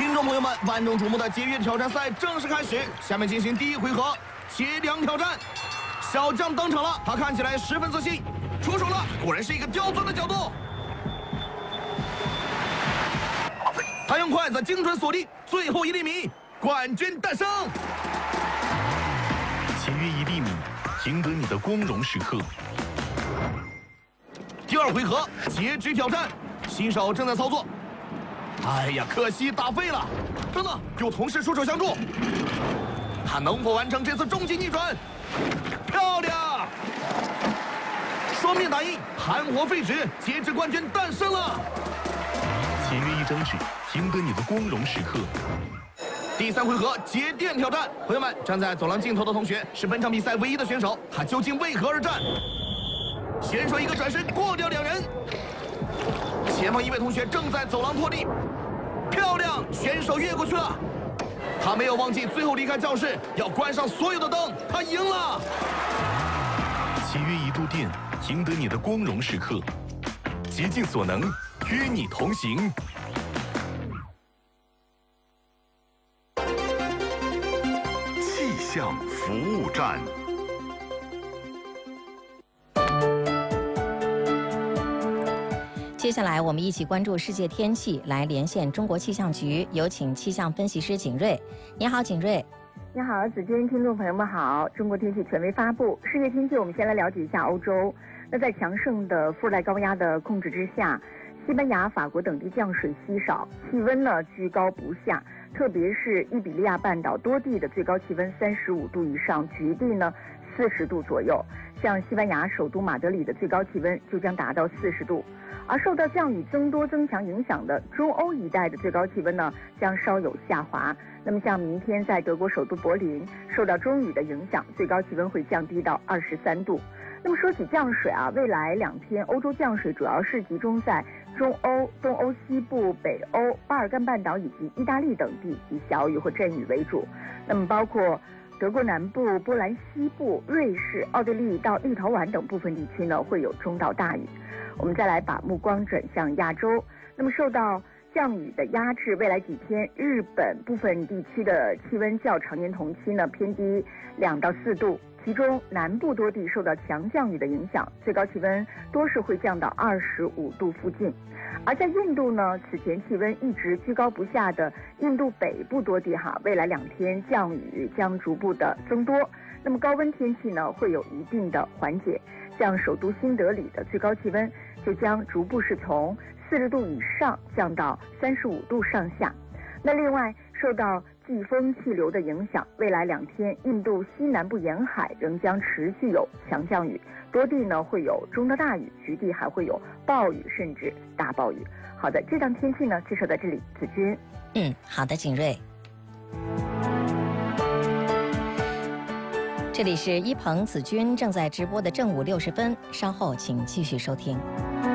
听众朋友们，万众瞩目的节约挑战赛正式开始，下面进行第一回合切梁挑战。小将登场了，他看起来十分自信，出手了，果然是一个刁钻的角度。他用筷子精准锁定最后1厘米，冠军诞生。 切约1厘米，赢得你的光荣时刻。 第二回合截肢挑战，新手正在操作。哎呀，可惜打废了。等等，有同事出手相助，他能否完成这次终极逆转？漂亮！双面打印，含活废纸，截肢冠军诞生了。 切约1张纸，赢得你的光荣时刻。 第3回合节电挑战，朋友们，站在走廊尽头的同学是本场比赛唯一的选手，他究竟为何而战？选手一个转身过掉2人，前方一位同学正在走廊拖地，漂亮，选手越过去了。他没有忘记最后离开教室要关上所有的灯，他赢了。 切约1度电，赢得你的光荣时刻。竭尽所能，与你同行。 气象服务站。 接下来我们一起关注世界天气，来连线中国气象局，有请气象分析师景瑞。你好，景瑞。 你好，子君，听众朋友们好。中国天气权威发布世界天气，我们先来了解一下欧洲。那在强盛的副热带高压的控制之下，西班牙、法国等地降水稀少，气温呢居高不下，特别是伊比利亚半岛多地的最高气温35度以上，局地呢40度左右。像西班牙首都马德里的最高气温就将达到40度。而受到降雨增多增强影响的中欧一带的最高气温呢，将稍有下滑。那么像明天在德国首都柏林，受到中雨的影响，最高气温会降低到23度。那么说起降水啊，未来2天欧洲降水主要是集中在中欧、东欧西部、北欧、巴尔干半岛以及意大利等地，以小雨或阵雨为主。那么包括德国南部、波兰西部、瑞士、奥地利到立陶宛等部分地区呢，会有中到大雨。我们再来把目光转向亚洲，那么受到降雨的压制，未来几天日本部分地区的气温较常年同期呢偏低2到4度，其中南部多地受到强降雨的影响，最高气温多是会降到25度附近。而在印度呢，此前气温一直居高不下的印度北部多地未来2天降雨将逐步的增多，那么高温天气呢会有一定的缓解，像首都新德里的最高气温就将逐步是从40度以上降到35度上下。那另外受到季风气流的影响，未来2天印度西南部沿海仍将持续有强降雨，多地呢会有中到大雨，局地还会有暴雨甚至大暴雨。好的，这档天气呢介绍到这里，子君。 好的，景瑞。这里是一鹏子君正在直播的正午60分，稍后请继续收听。